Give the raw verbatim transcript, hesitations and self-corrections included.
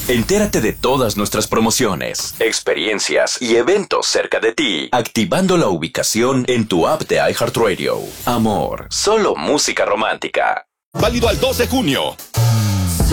Entérate de todas nuestras promociones, experiencias y eventos cerca de ti, activando la ubicación en tu app de iHeartRadio. Amor, solo música romántica. Válido al dos de junio.